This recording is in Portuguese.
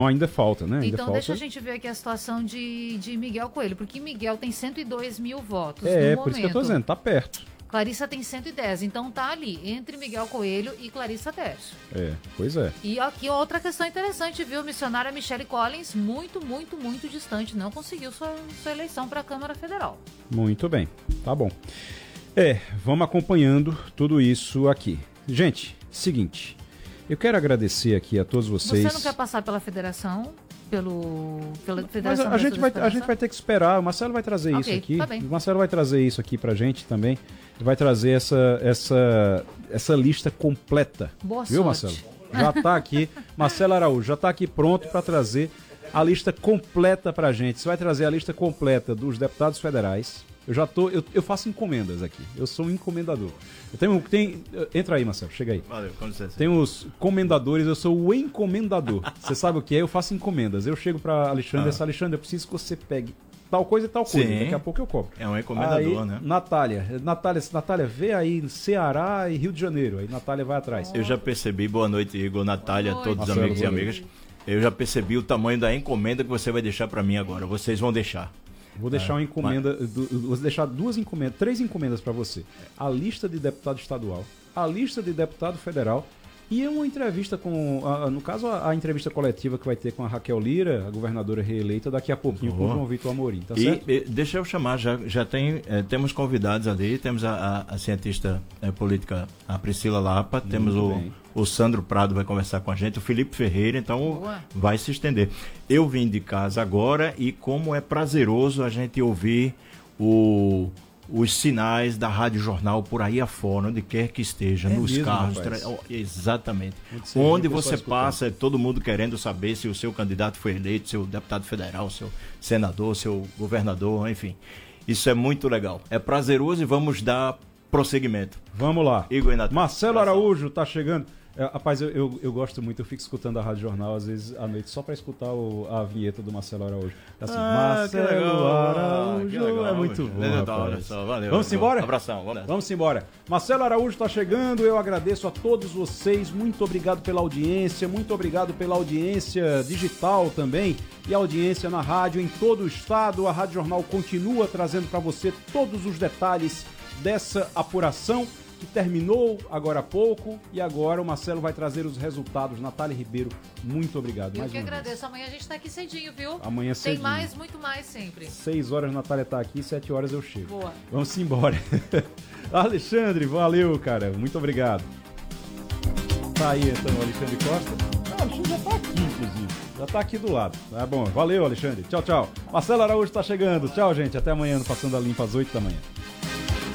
Ainda falta, né? Ainda Então, falta. deixa a gente ver aqui a situação de Miguel Coelho, porque Miguel tem 102 mil votos no por momento. isso que eu tô dizendo, tá perto. Clarissa tem 110, então tá ali, entre Miguel Coelho e Clarissa Tércio. Pois é. E aqui outra questão interessante, viu? Missionária Michele Collins, muito, muito, muito distante, não conseguiu sua eleição para a Câmara Federal. Muito bem, tá bom. Vamos acompanhando tudo isso aqui. Gente, seguinte, eu quero agradecer aqui a todos vocês. Você não quer passar pela federação? Pela Federação? Mas a gente vai ter que esperar. O Marcelo vai trazer isso aqui. Tá bem. O Marcelo vai trazer isso aqui pra gente também. Ele vai trazer essa lista completa. Boa Viu, sorte. Marcelo? Já tá aqui. Marcelo Araújo já tá aqui pronto para trazer a lista completa pra gente. Você vai trazer a lista completa dos deputados federais. Eu faço encomendas aqui. Eu sou um encomendador. Entra aí, Marcelo, chega aí. Valeu, com licença. Tem os comendadores, eu sou o encomendador. Você sabe o que é? Eu faço encomendas. Eu chego para Alexandre, Alexandre, eu preciso que você pegue tal coisa e tal coisa. Sim. Daqui a pouco eu cobro. É um encomendador, aí, né? Natália, vê aí Ceará e Rio de Janeiro. Aí Natália vai atrás. Eu já percebi, boa noite, Igor, Natália, todos os Marcelo, amigos e amigas. Eu já percebi o tamanho da encomenda que você vai deixar para mim agora. Vocês vão deixar. Vou deixar uma encomenda, vou deixar três encomendas para você. A lista de deputado estadual, a lista de deputado federal e uma entrevista no caso, a entrevista coletiva que vai ter com a Raquel Lira, a governadora reeleita, daqui a pouquinho com o João Vitor Amorim, tá certo? E deixa eu chamar, já temos convidados ali, temos a cientista política, a Priscila Lapa, temos o Sandro Prado vai conversar com a gente, o Felipe Ferreira, então vai se estender. Eu vim de casa agora e como é prazeroso a gente ouvir os sinais da Rádio Jornal por aí afora, onde quer que esteja, nos mesmo, carros. Exatamente. Onde você passa, todo mundo querendo saber se o seu candidato foi eleito, seu deputado federal, seu senador, seu governador, enfim. Isso é muito legal. É prazeroso e vamos dar prosseguimento. Vamos lá. Igor e Natália. Marcelo Araújo tá chegando. Rapaz, eu gosto muito, eu fico escutando a Rádio Jornal às vezes à noite só para escutar a vinheta do Marcelo Araújo. Assim, Marcelo Araújo é muito bom, rapaz. Valeu. Vamos embora? Abração. Vamos embora. Marcelo Araújo está chegando, eu agradeço a todos vocês, muito obrigado pela audiência, muito obrigado pela audiência digital também e audiência na rádio em todo o estado. A Rádio Jornal continua trazendo para você todos os detalhes dessa apuração que terminou agora há pouco e agora o Marcelo vai trazer os resultados. Natália Ribeiro, muito obrigado. Eu que agradeço. Amanhã a gente tá aqui cedinho, viu? Amanhã cedinho. Tem mais, muito mais sempre. 6 horas a Natália tá aqui, 7 horas eu chego. Boa. Vamos embora. Alexandre, valeu, cara. Muito obrigado. Tá aí então o Alexandre Costa. O Alexandre já tá aqui, inclusive. Já tá aqui do lado. Tá bom. Valeu, Alexandre. Tchau, tchau. Marcelo Araújo tá chegando. Tchau, gente. Até amanhã no Passando a Limpo às 8 da manhã.